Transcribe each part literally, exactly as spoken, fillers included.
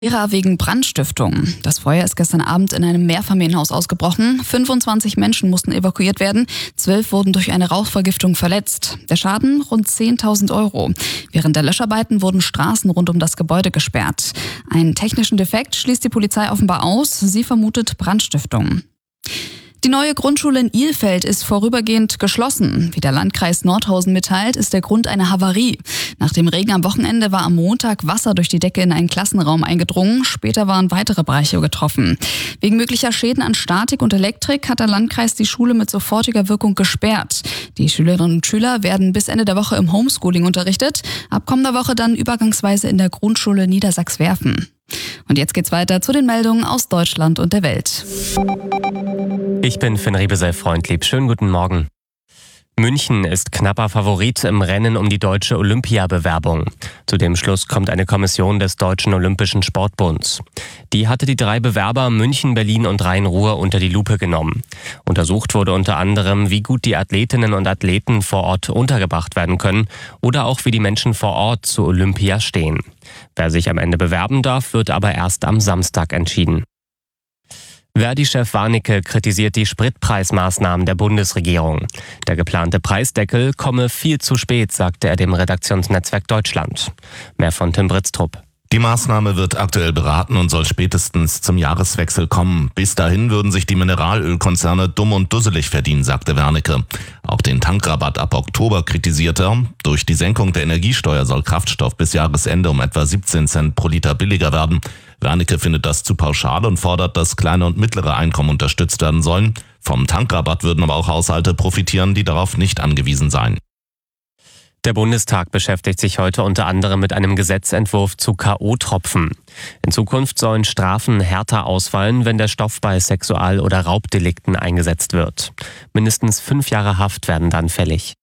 Wegen Brandstiftung. Das Feuer ist gestern Abend in einem Mehrfamilienhaus ausgebrochen. fünfundzwanzig Menschen mussten evakuiert werden. Zwölf wurden durch eine Rauchvergiftung verletzt. Der Schaden rund zehntausend Euro. Während der Löscharbeiten wurden Straßen rund um das Gebäude gesperrt. Einen technischen Defekt schließt die Polizei offenbar aus. Sie vermutet Brandstiftung. Die neue Grundschule in Ilfeld ist vorübergehend geschlossen. Wie der Landkreis Nordhausen mitteilt, ist der Grund eine Havarie. Nach dem Regen am Wochenende war am Montag Wasser durch die Decke in einen Klassenraum eingedrungen. Später waren weitere Bereiche getroffen. Wegen möglicher Schäden an Statik und Elektrik hat der Landkreis die Schule mit sofortiger Wirkung gesperrt. Die Schülerinnen und Schüler werden bis Ende der Woche im Homeschooling unterrichtet. Ab kommender Woche dann übergangsweise in der Grundschule Niedersachs-Werfen. Und jetzt geht's weiter zu den Meldungen aus Deutschland und der Welt. Ich bin Finn Riebesell-Freundlieb. Schönen guten Morgen. München ist knapper Favorit im Rennen um die deutsche Olympiabewerbung. Zu dem Schluss kommt eine Kommission des Deutschen Olympischen Sportbunds. Die hatte die drei Bewerber München, Berlin und Rhein-Ruhr unter die Lupe genommen. Untersucht wurde unter anderem, wie gut die Athletinnen und Athleten vor Ort untergebracht werden können oder auch wie die Menschen vor Ort zu Olympia stehen. Wer sich am Ende bewerben darf, wird aber erst am Samstag entschieden. Verdi-Chef Warnecke kritisiert die Spritpreismaßnahmen der Bundesregierung. Der geplante Preisdeckel komme viel zu spät, sagte er dem Redaktionsnetzwerk Deutschland. Mehr von Tim Britztrup. Die Maßnahme wird aktuell beraten und soll spätestens zum Jahreswechsel kommen. Bis dahin würden sich die Mineralölkonzerne dumm und dusselig verdienen, sagte Wernicke. Auch den Tankrabatt ab Oktober kritisierte er. Durch die Senkung der Energiesteuer soll Kraftstoff bis Jahresende um etwa siebzehn Cent pro Liter billiger werden. Wernicke findet das zu pauschal und fordert, dass kleine und mittlere Einkommen unterstützt werden sollen. Vom Tankrabatt würden aber auch Haushalte profitieren, die darauf nicht angewiesen seien. Der Bundestag beschäftigt sich heute unter anderem mit einem Gesetzentwurf zu K O-Tropfen. In Zukunft sollen Strafen härter ausfallen, wenn der Stoff bei Sexual- oder Raubdelikten eingesetzt wird. Mindestens fünf Jahre Haft werden dann fällig.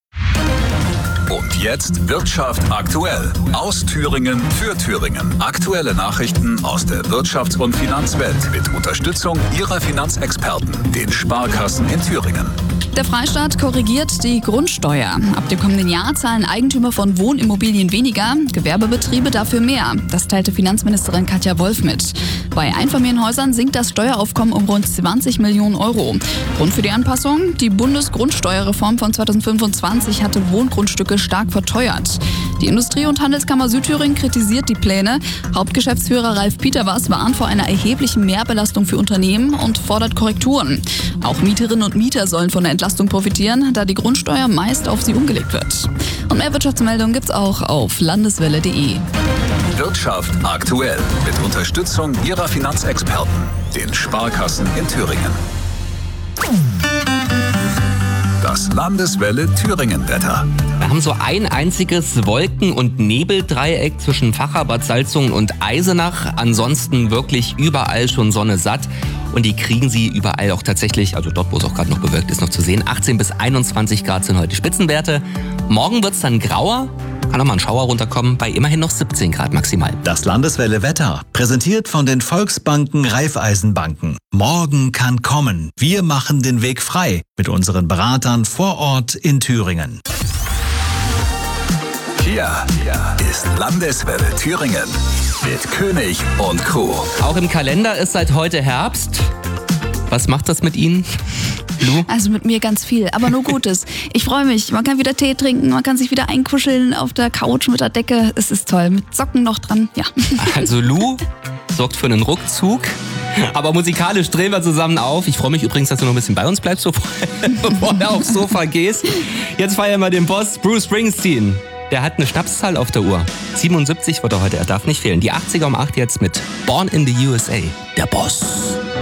Und jetzt Wirtschaft aktuell. Aus Thüringen für Thüringen. Aktuelle Nachrichten aus der Wirtschafts- und Finanzwelt mit Unterstützung Ihrer Finanzexperten, den Sparkassen in Thüringen. Der Freistaat korrigiert die Grundsteuer. Ab dem kommenden Jahr zahlen Eigentümer von Wohnimmobilien weniger, Gewerbebetriebe dafür mehr. Das teilte Finanzministerin Katja Wolf mit. Bei Einfamilienhäusern sinkt das Steueraufkommen um rund zwanzig Millionen Euro. Grund für die Anpassung? Die Bundesgrundsteuerreform von zweitausendfünfundzwanzig hatte Wohngrundstücke stark verteuert. Die Industrie- und Handelskammer Südthüringen kritisiert die Pläne. Hauptgeschäftsführer Ralf Peterwas warnt vor einer erheblichen Mehrbelastung für Unternehmen und fordert Korrekturen. Auch Mieterinnen und Mieter sollen von der Entlastung profitieren, da die Grundsteuer meist auf sie umgelegt wird. Und mehr Wirtschaftsmeldungen gibt's auch auf landeswelle punkt de. Wirtschaft aktuell mit Unterstützung Ihrer Finanzexperten, den Sparkassen in Thüringen. Das Landeswelle Thüringen-Wetter. Wir haben so ein einziges Wolken- und Nebeldreieck zwischen Vacha, Bad Salzungen und Eisenach. Ansonsten wirklich überall schon Sonne satt. Und die kriegen sie überall auch tatsächlich, also dort, wo es auch gerade noch bewölkt ist, noch zu sehen. achtzehn bis einundzwanzig Grad sind heute die Spitzenwerte. Morgen wird es dann grauer. Kann auch mal ein Schauer runterkommen, bei immerhin noch siebzehn Grad maximal. Das Landeswelle Wetter, präsentiert von den Volksbanken Raiffeisenbanken. Morgen kann kommen. Wir machen den Weg frei mit unseren Beratern vor Ort in Thüringen. Hier ist Landeswelle Thüringen mit König und Crew. Auch im Kalender ist seit heute Herbst. Was macht das mit Ihnen? Lu? Also mit mir ganz viel, aber nur Gutes. Ich freue mich. Man kann wieder Tee trinken, man kann sich wieder einkuscheln auf der Couch mit der Decke. Es ist toll. Mit Socken noch dran, ja. Also Lu sorgt für einen Rückzug. Aber musikalisch drehen wir zusammen auf. Ich freue mich übrigens, dass du noch ein bisschen bei uns bleibst, bevor du aufs Sofa gehst. Jetzt feiern wir den Boss Bruce Springsteen. Der hat eine Schnapszahl auf der Uhr. siebenundsiebzig wird er heute, er darf nicht fehlen. Die achtziger um acht jetzt mit Born in the U S A. Der Boss.